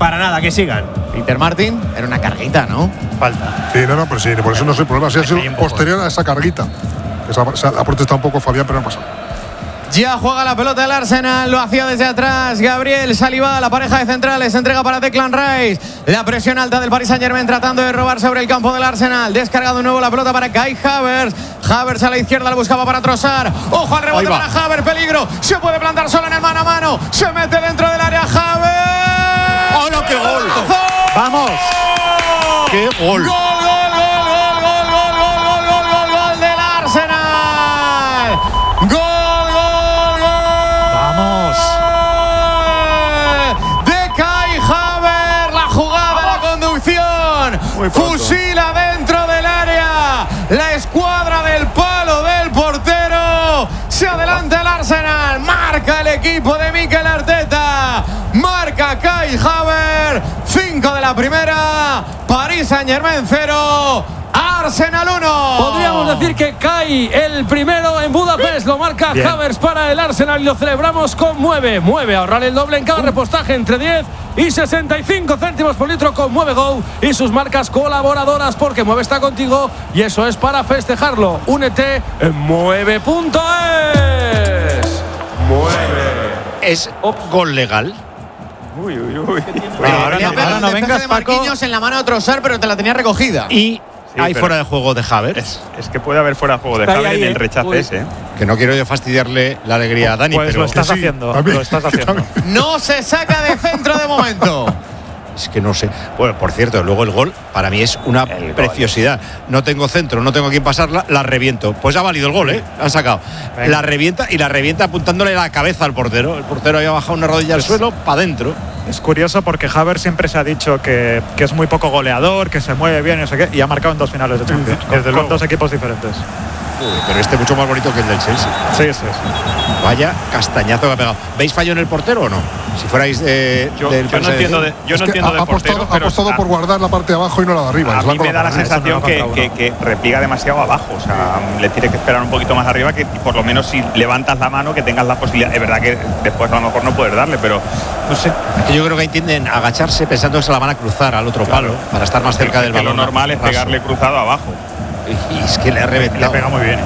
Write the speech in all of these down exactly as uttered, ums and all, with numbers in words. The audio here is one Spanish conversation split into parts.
para nada, que sigan. Peter Martin, era una carguita, ¿no? Falta. Sí, no, no, pero sí, por eso no es el problema. Si ha sido posterior a esa carguita. Esa, esa, ha protestado un poco Fabián, pero no pasa. Ya juega la pelota del Arsenal, lo hacía desde atrás Gabriel Saliba, la pareja de centrales, entrega para Declan Rice. La presión alta del Paris Saint-Germain tratando de robar sobre el campo del Arsenal. Descargado de nuevo la pelota para Kai Havertz. Havertz a la izquierda, la buscaba para Trossard. Ojo al rebote para Havertz, peligro. Se puede plantar solo en el mano a mano. Se mete dentro del área Havertz. ¡Oh, no, qué gol! ¡Vamos! ¡Qué gol! ¡Gol! Fusila dentro del área la escuadra del palo del portero. Se adelanta el Arsenal. Marca el equipo de Mikel Arteta. Marca Kai Havertz. Cinco de la primera. Paris Saint-Germain cero. Arsenal uno. Podríamos decir que Kai el primero en Budapest. Lo marca Bien. Havertz para el Arsenal y lo celebramos con Mueve. Mueve, ahorrar el doble en cada repostaje entre diez y sesenta y cinco céntimos por litro con Mueve Go y sus marcas colaboradoras, porque Mueve está contigo y eso es para festejarlo. Únete en mueve punto es. Mueve. ¿Es gol legal? Uy, uy, uy. Bueno, ahora, no, ahora no vengas, de Marquinhos Paco. En la mano de Trossard, pero te la tenía recogida. Y sí, hay fuera de juego de Havertz. Es, es que puede haber fuera de juego de Havertz en el rechace ese. Que no quiero yo fastidiarle la alegría a Dani, pues pero lo estás sí, haciendo. También, lo estás haciendo. No se saca de centro de momento. Es que no sé. Bueno, por cierto, luego el gol para mí es una el preciosidad. Gol. No tengo centro, no tengo a quién pasarla, la reviento. Pues ha valido el gol, ¿eh? Han sacado. Venga. La revienta y la revienta apuntándole la cabeza al portero. El portero había bajado una rodilla al suelo, para adentro. Es curioso porque Havertz siempre se ha dicho que, que es muy poco goleador, que se mueve bien, no sé qué, y ha marcado en dos finales de Champions, con, con dos equipos diferentes. Uy, pero este mucho más bonito que el del Chelsea. Sí, sí, sí. Vaya castañazo que ha pegado. ¿Veis fallo en el portero o no? Si fuerais eh, yo, del yo no entiendo de, yo no entiendo ha, del portero, apostado, pero ha apostado por guardar la parte de abajo y no la de arriba. A mí me da la sensación que, que, que repliega demasiado abajo. O sea, le tiene que esperar un poquito más arriba, que por lo menos si levantas la mano que tengas la posibilidad. Es verdad que después a lo mejor no puedes darle, pero no sé. Es que yo creo que entienden agacharse pensando que se la van a cruzar al otro claro. palo para estar más cerca del balón. Lo normal es pegarle cruzado abajo. Y es que le ha reventado. Le pega muy bien.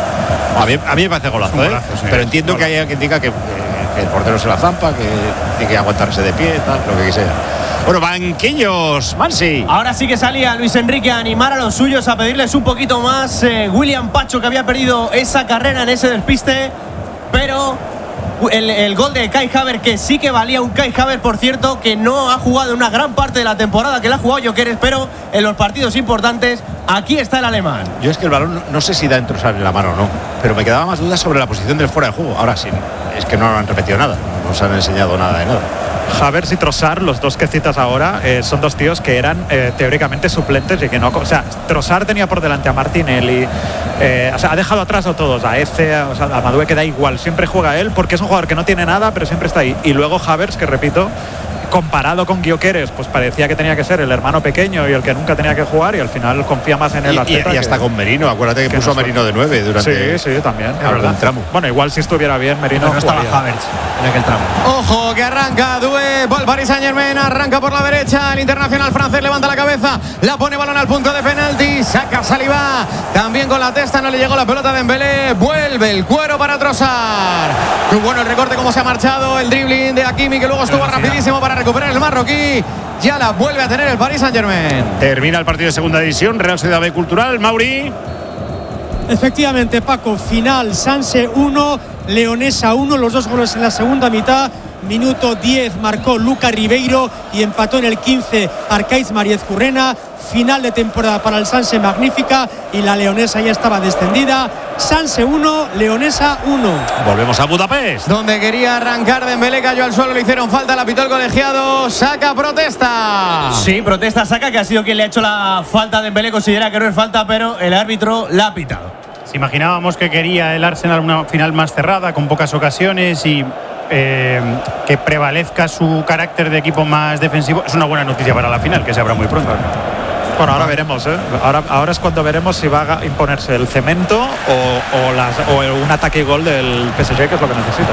A mí, a mí me parece golazo, ¿eh? golazo sí, pero entiendo golazo. Que haya quien diga que, que, que el portero se la zampa, que tiene que aguantarse de pie, tal, lo que quisiera. Bueno, banquillos, Mansi. Ahora sí que salía Luis Enrique a animar a los suyos, a pedirles un poquito más. Eh, William Pacho, que había perdido esa carrera en ese despiste, pero el, el gol de Kai Havertz, que sí que valía un Kai Havertz, por cierto, que no ha jugado una gran parte de la temporada, que la ha jugado Gyökeres, pero en los partidos importantes, aquí está el alemán. Yo es que el balón no, no sé si da en Trossard en la mano o no, pero me quedaba más dudas sobre la posición del fuera de juego. Ahora sí, es que no han repetido nada, no se han enseñado nada de nada. Havertz y Trossard, los dos que citas ahora, eh, son dos tíos que eran eh, teóricamente suplentes y que no. O sea, Trossard tenía por delante a Martinelli, eh, o sea, ha dejado atrás a todos, a Eze, a, o sea, a Madueke, da igual, siempre juega él porque es un jugador que no tiene nada, pero siempre está ahí. Y luego Havertz, que repito, comparado con Gyökeres, pues parecía que tenía que ser el hermano pequeño y el que nunca tenía que jugar, y al final confía más en él. Y, y, y hasta que, con Merino, acuérdate que, que puso no a Merino de nueve durante sí, sí, también, el tramo. Bueno, igual si estuviera bien Merino no estaba Havertz en aquel tramo. Ojo que arranca Doué, el Paris Saint-Germain arranca por la derecha, el internacional francés levanta la cabeza, la pone balón al punto de penalti, saca Saliba, también con la testa no le llegó la pelota de Dembélé, vuelve el cuero para Trossard. Qué bueno el recorte, cómo se ha marchado, el dribbling de Hakimi, que luego estuvo rapidísimo para recuperar el marroquí. Ya la vuelve a tener el Paris Saint-Germain. Termina el partido de segunda división, Real Sociedad B Cultural. Mauri. Efectivamente, Paco, final, Sanse uno, Leonesa uno, los dos goles en la segunda mitad. Minuto diez marcó Luca Ribeiro y empató en el quince Arcaiz Mariez Currena. Final de temporada para el Sanse, magnífica, y la Leonesa ya estaba descendida. Sanse uno, Leonesa uno. Volvemos a Budapest, donde quería arrancar Dembélé, cayó al suelo, le hicieron falta, la pitó el colegiado. Saca, protesta. Sí, protesta Saca, que ha sido quien le ha hecho la falta a Dembélé, considera que no es falta, pero el árbitro la ha pitado. Si imaginábamos que quería el Arsenal una final más cerrada, con pocas ocasiones y eh, que prevalezca su carácter de equipo más defensivo, es una buena noticia para la final, que se abra muy pronto. Bueno, ahora veremos, ¿eh? Ahora, ahora es cuando veremos si va a imponerse el cemento o, o, las, o un ataque y gol del P S G, que es lo que necesita.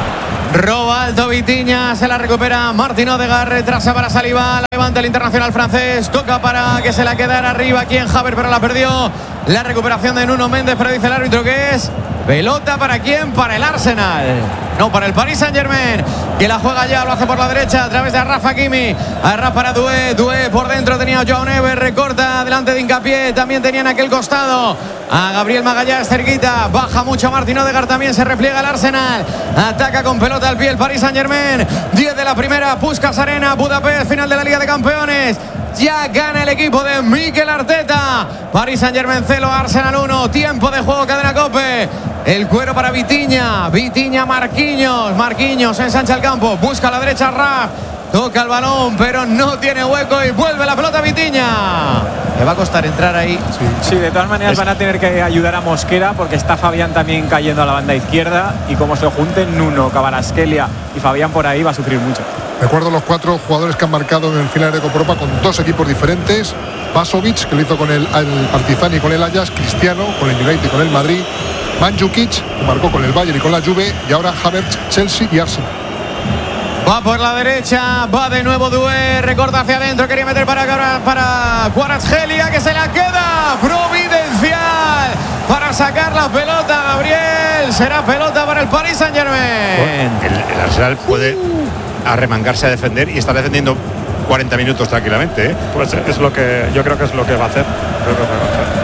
Roba alto Vitinha, se la recupera Martín Odegaard, retrasa para Saliba, la levanta el internacional francés, toca para que se la quedara arriba aquí en Havertz, pero la perdió. La recuperación de Nuno Méndez, pero dice el árbitro que es pelota para quién, para el Arsenal, no, para el Paris Saint-Germain, que la juega ya, lo hace por la derecha a través de Arraf Hakimi, Arraf para Doué, Doué por dentro tenía a Joao Neves, recorta delante de Hincapié, también tenía en aquel costado a Gabriel Magalhães cerquita, baja mucho Martín Odegaard, también se repliega el Arsenal, ataca con pelota al pie el Paris Saint-Germain, diez de la primera, Puskás Arena, Budapest, final de la Liga de Campeones. Ya gana el equipo de Mikel Arteta. Paris Saint-Germain cero, Arsenal uno. Tiempo de juego, cadena COPE. El cuero para Vitinha. Vitinha, Marquinhos. Marquinhos ensancha el campo. Busca a la derecha Raf. Toca el balón, pero no tiene hueco y vuelve la pelota a Vitinha. Le va a costar entrar ahí. Sí, sí, de todas maneras es... van a tener que ayudar a Mosquera porque está Fabián también cayendo a la banda izquierda y como se junten Nuno, Kvaratskhelia y Fabián por ahí va a sufrir mucho. Recuerdo los cuatro jugadores que han marcado en el final de Copa Europa con dos equipos diferentes. Pasovic, que lo hizo con el, el Partizan y con el Ajax. Cristiano, con el United y con el Madrid. Mandzukic, que marcó con el Bayern y con la Juve. Y ahora Havertz, Chelsea y Arsenal. Va por la derecha, va de nuevo Doué, recorta hacia adentro, quería meter para, para Kvaratskhelia, que se la queda, providencial, para sacar la pelota, Gabriel, será pelota para el Paris Saint-Germain. El, el Arsenal puede arremangarse a defender y está defendiendo cuarenta minutos tranquilamente, ¿eh? Pues es lo que yo creo que es lo que va a hacer. Creo que va a hacer.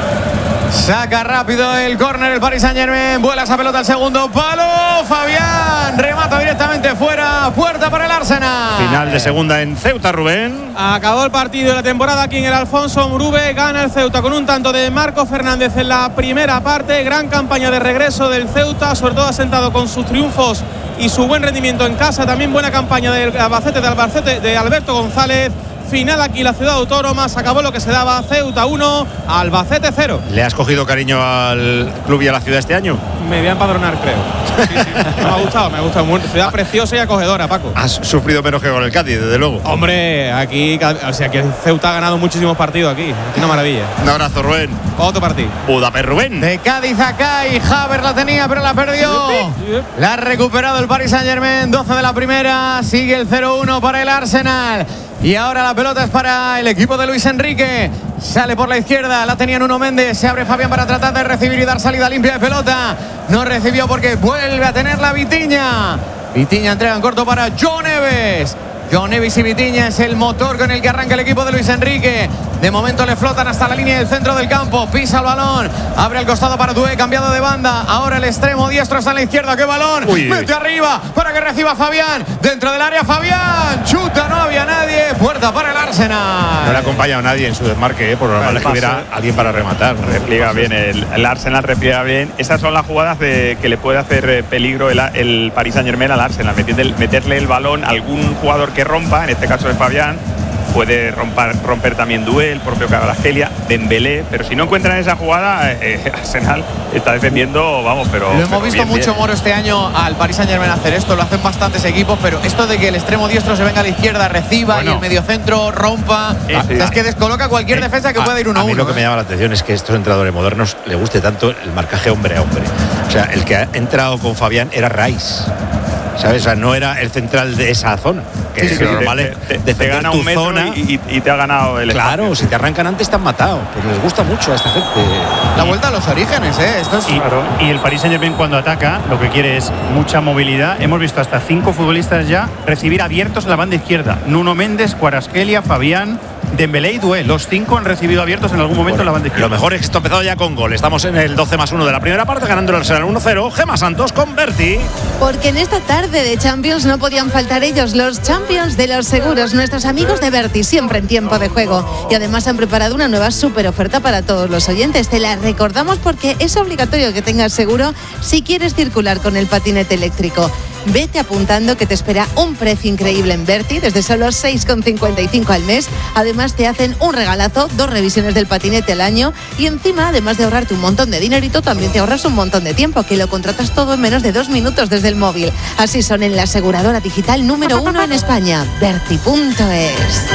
Saca rápido el córner el Paris Saint-Germain, vuela esa pelota al segundo palo, Fabián remata directamente fuera, puerta para el Arsenal. Final de segunda en Ceuta, Rubén. Acabó el partido de la temporada aquí en el Alfonso Murube, gana el Ceuta con un tanto de Marco Fernández en la primera parte, gran campaña de regreso del Ceuta, sobre todo asentado con sus triunfos y su buen rendimiento en casa, también buena campaña del Albacete, de Albacete, de Alberto González. Final aquí la ciudad autónoma, se acabó lo que se daba, Ceuta uno, Albacete cero. ¿Le has cogido cariño al club y a la ciudad este año? Me voy a empadronar, creo. Sí, sí. Me ha gustado, me ha gustado mucho. Ciudad preciosa y acogedora, Paco. Has sufrido menos que con el Cádiz, desde luego. Hombre, aquí, o sea, que Ceuta ha ganado muchísimos partidos aquí. Una maravilla. Un abrazo, Rubén. Otro partido. Budapest, Rubén. De Cádiz acá y Havertz la tenía, pero la perdió. La ha recuperado el Paris Saint-Germain, doce de la primera. Sigue el cero uno para el Arsenal. Y ahora la pelota es para el equipo de Luis Enrique. Sale por la izquierda, la tenía Nuno Méndez. Se abre Fabián para tratar de recibir y dar salida limpia de pelota. No recibió porque vuelve a tener la Vitinha. Vitinha entrega en corto para Joao Neves. Joao Neves y Vitinha es el motor con el que arranca el equipo de Luis Enrique. De momento le flotan hasta la línea del centro del campo. Pisa el balón, abre al costado para Doué, cambiado de banda. Ahora el extremo diestro está en la izquierda. ¡Qué balón! Uy, mete uy. arriba para que reciba Fabián. Dentro del área Fabián. Chuta, no había nadie. Puerta para el Arsenal. No le ha acompañado nadie en su desmarque, ¿eh? Por lo normal es que hubiera alguien para rematar. Repliega bien, el, el Arsenal repliega bien. Esas son las jugadas de, que le puede hacer peligro el, el Paris Saint-Germain al Arsenal. Meterle, meterle el balón a algún jugador que rompa, en este caso es Fabián. Puede romper, romper también Doué, el propio Kvaratskhelia, Dembélé, pero si no encuentran esa jugada, eh, Arsenal está defendiendo, vamos, pero... Lo hemos pero visto bien, mucho, bien. Moro, este año al Paris Saint-Germain hacer esto, lo hacen bastantes equipos, pero esto de que el extremo diestro se venga a la izquierda, reciba, bueno, y el mediocentro rompa, eh, sí, es que descoloca cualquier eh, defensa que a, pueda ir uno a uno. A mí lo que eh. me llama la atención es que a estos entrenadores modernos le guste tanto el marcaje hombre a hombre. O sea, el que ha entrado con Fabián era Rice, ¿sabes? O sea, no era el central de esa zona. Que sí, es sí, normal te, te, te, te gana un metro zona, y, y te ha ganado el claro, espacio. Si te arrancan antes te han matado. Pero les gusta mucho a esta gente. La vuelta a los orígenes, ¿eh? Esto es... y, claro. Y el Paris Saint-Germain cuando ataca lo que quiere es mucha movilidad. Hemos visto hasta cinco futbolistas ya recibir abiertos en la banda izquierda. Nuno Méndez, Kvaratskhelia, Fabián, Dembélé y Doué. Los cinco han recibido abiertos en algún momento bueno, en la banda izquierda. Lo mejor es que esto ha empezado ya con gol. Estamos en el doce más uno de la primera parte, ganando el Arsenal uno cero. Gemma Santos con Berti. Porque en esta tarde de Champions no podían faltar ellos, los Champions de los seguros, nuestros amigos de Berti, siempre en tiempo de juego. Y además han preparado una nueva super oferta para todos los oyentes. Te la recordamos porque es obligatorio que tengas seguro si quieres circular con el patinete eléctrico. Vete apuntando que te espera un precio increíble en Berti, desde solo seis con cincuenta y cinco al mes. Además te hacen un regalazo, dos revisiones del patinete al año y encima, además de ahorrarte un montón de dinerito, también te ahorras un montón de tiempo, que lo contratas todo en menos de dos minutos desde el móvil. Así son en la aseguradora digital número uno en España, Berti punto es.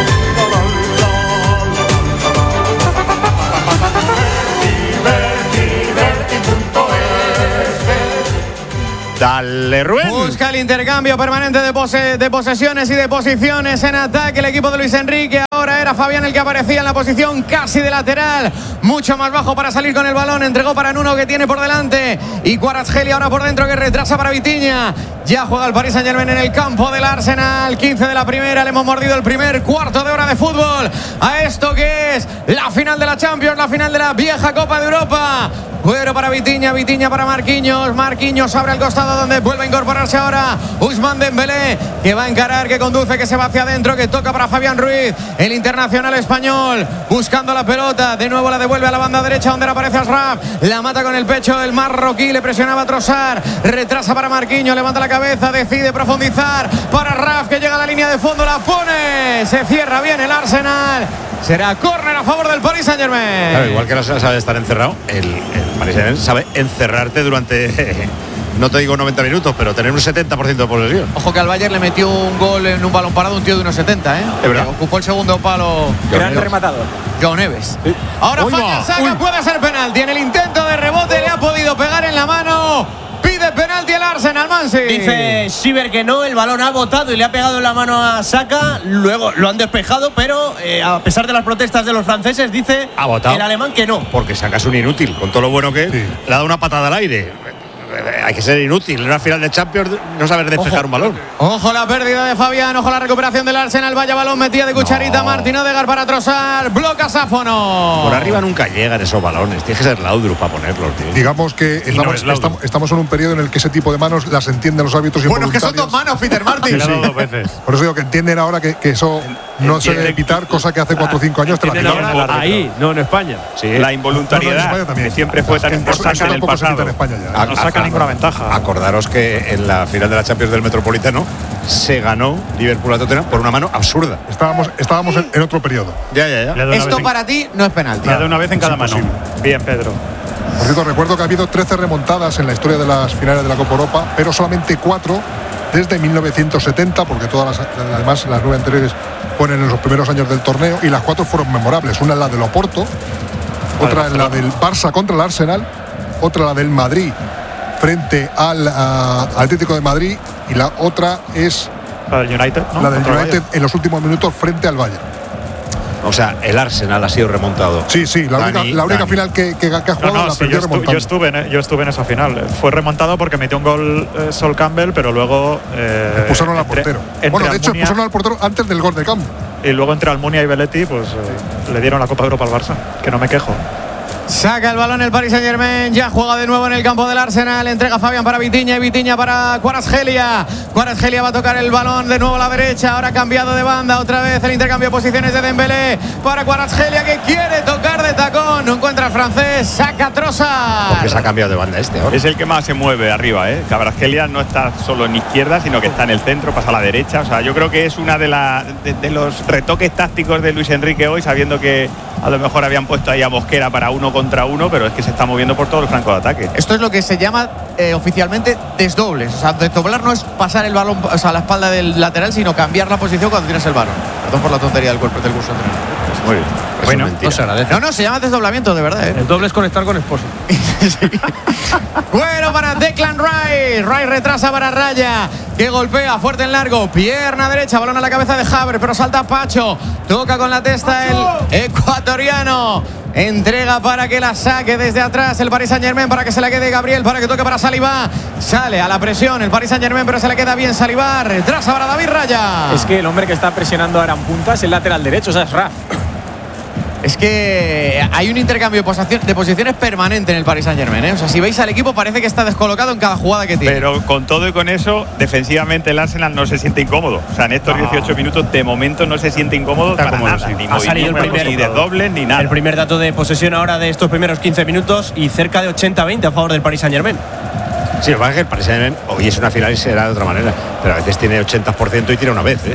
Dale, Rubén. Busca el intercambio permanente de, pose, de posesiones y de posiciones en ataque. El equipo de Luis Enrique. Ahora era Fabián el que aparecía en la posición casi de lateral. Mucho más bajo para salir con el balón. Entregó para Nuno, que tiene por delante. Y Kvaratskhelia ahora por dentro, que retrasa para Vitinha. Ya juega el Paris Saint-Germain en el campo del Arsenal. quince de la primera. Le hemos mordido el primer cuarto de hora de fútbol a esto que es la final de la Champions, la final de la vieja Copa de Europa. Cuero para Vitinha, Vitinha para Marquinhos. Marquinhos abre al costado, donde vuelve a incorporarse ahora Ousmane Dembélé, que va a encarar, que conduce, que se va hacia adentro, que toca para Fabián Ruiz, el internacional español, buscando la pelota. De nuevo la devuelve a la banda derecha, donde le aparece Ashraf. La mata con el pecho el marroquí, le presionaba a Trossard. Retrasa para Marquinhos, levanta la cabeza, decide profundizar para Raf, que llega a la línea de fondo, la pone. Se cierra bien el Arsenal. Será córner a favor del Paris Saint-Germain. Claro, igual que el Arsenal sabe estar encerrado, el, el Paris Saint-Germain sabe encerrarte durante, no te digo noventa minutos, pero tener un setenta por ciento de posesión. Ojo que al Bayern le metió un gol en un balón parado un tío de unos setenta, ¿eh? Es verdad. Ocupó el segundo palo. Gran rematador. João Neves. Sí. Ahora Uy, falla, no. saca, Uy. puede ser penal. Tiene el intento de rebote, le ha podido pegar en la mano. Pide penalti el Arsenal, Mansi. Dice Siver que no, el balón ha botado y le ha pegado en la mano a Saka. Luego lo han despejado, pero eh, a pesar de las protestas de los franceses, dice Ha botado. el alemán que no. Porque sacas un inútil, con todo lo bueno que es, Sí. le ha dado una patada al aire. Hay que ser inútil en una final de Champions, no saber despejar un balón. Ojo la pérdida de Fabián, ojo la recuperación del Arsenal. Vaya balón metida de cucharita. No. Martín Odegaard para Trossard. Bloca Sáfono. Por arriba nunca llegan esos balones. Tiene que ser Laudrup para ponerlos, tío. Digamos que Y no estamos, es Laudrup. estamos, estamos en un periodo en el que ese tipo de manos las entienden los árbitros Bueno, es que son involuntarios. dos manos, Peter Martin. Le ha dado dos veces. Por eso digo que entienden ahora que, que eso no se debe evitar, cosa que hace cuatro o cinco años te la Tienen quitaron. ahora ahí, no en España. Sí. La No, no, en involuntariedad, España también. que siempre fue tan Eso- eso importante en el tampoco se quita pasado. en España ya. No saca ninguna ventaja. Acordaros que en la final de la Champions del Metropolitano se ganó Liverpool a Tottenham por una mano absurda. Estábamos, estábamos en, en otro periodo. Ya, ya, ya. Le ha dado una Esto vez en- para ti no es penalti. le ha dado una vez en cada Es mano. imposible. Bien, Pedro. Por cierto, recuerdo que ha habido trece remontadas en la historia de las finales de la Copa Europa, pero solamente cuatro desde mil novecientos setenta, porque todas las, además las nueve anteriores fueron en los primeros años del torneo, y las cuatro fueron memorables. Una es la del Oporto, otra es la del Barça contra el Arsenal, otra la del Madrid frente al ah, Atlético de Madrid, y la otra es La del United, ¿no? la del Contra el United Bayern. en los últimos minutos frente al Bayern. O sea, el Arsenal ha sido remontado. Sí, sí, la única, Dani, la única Dani. final que, que- que ha No, jugado no, la sí, perdió yo, estu- remontando. yo estuve en, yo estuve en esa final. Fue remontado porque metió un gol eh, Sol Campbell, pero luego. Eh, Expulsaron al entre- portero. entre Bueno, de hecho, Almunia- expulsaron al portero antes del gol de campo. Y luego entre Almunia y Belletti, pues eh, le dieron la Copa de Europa al Barça. Que no me quejo. Saca el balón el Paris Saint-Germain, ya juega de nuevo en el campo del Arsenal, entrega Fabián para Vitinha y Vitinha para Kvaratskhelia. Kvaratskhelia va a tocar el balón de nuevo a la derecha, ahora cambiado de banda, otra vez el intercambio de posiciones de Dembélé para Kvaratskhelia, que quiere tocar de tacón, no encuentra al francés, saca Trossard. Porque se ha cambiado de banda este ahora. Es el que más se mueve arriba, ¿eh? Kvaratskhelia no está solo en izquierda, sino que está en el centro, pasa a la derecha. O sea, yo creo que es una de, la, de, de los retoques tácticos de Luis Enrique hoy, sabiendo que a lo mejor habían puesto ahí a Mosquera para uno contra uno, pero es que se está moviendo por todo el flanco de ataque. Esto es lo que se llama eh, oficialmente desdobles. O sea, desdoblar no es pasar el balón, o sea, a la espalda del lateral, sino cambiar la posición cuando tienes el balón. Perdón por la tontería del cuerpo del curso. Muy bien. Bueno, mentira. no se agradece. No, no, se llama desdoblamiento, de verdad, ¿eh? El doble es conectar con esposo. Bueno para Declan Rice. Rice retrasa para Raya, que golpea fuerte en largo. Pierna derecha, balón a la cabeza de Havertz, pero salta Pacho. Toca con la testa el ecuatoriano. Entrega para que la saque desde atrás el Paris Saint-Germain, para que se la quede Gabriel, para que toque para Saliba. Sale a la presión el Paris Saint-Germain, pero se le queda bien Saliba. Retrasa para David Raya. Es que el hombre que está presionando ahora en punta es el lateral derecho, o sea, es Raf. Es que hay un intercambio de posición- de posiciones permanente en el Paris Saint-Germain, ¿eh? O sea, si veis al equipo parece que está descolocado en cada jugada que tiene. Pero con todo y con eso, defensivamente el Arsenal no se siente incómodo. O sea, en estos dieciocho minutos de momento no se siente incómodo Está para cómodo, nada. sí. Ni Ha salido el movimiento, primer- ni de doble, ni nada. El primer dato de posesión ahora de estos primeros quince minutos y cerca de ochenta a veinte a favor del Paris Saint-Germain. Sí, lo que pasa es que el Paris Saint-Germain hoy es una final y será de otra manera. Pero a veces tiene ochenta por ciento y tira una vez, ¿eh?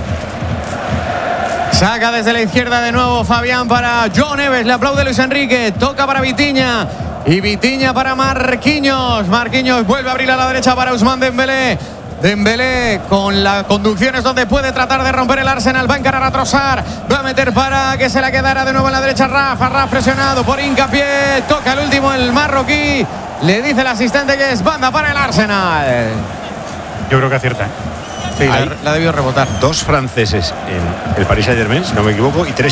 Saca desde la izquierda de nuevo Fabián para João Neves. Le aplaude Luis Enrique. Toca para Vitinha. Y Vitinha para Marquinhos. Marquinhos vuelve a abrir a la derecha para Ousmane Dembélé. Dembélé con la conducción es donde puede tratar de romper el Arsenal. Va a encarar a Trossard. Va a meter para que se la quedara de nuevo en la derecha Rafa. Rafa presionado por hincapié. Toca el último el marroquí. Le dice el asistente que es banda para el Arsenal. Yo creo que acierta. ¿eh? Sí, Hay la, la ha debido rebotar. dos franceses en el Paris Saint-Germain, si no me equivoco, y tres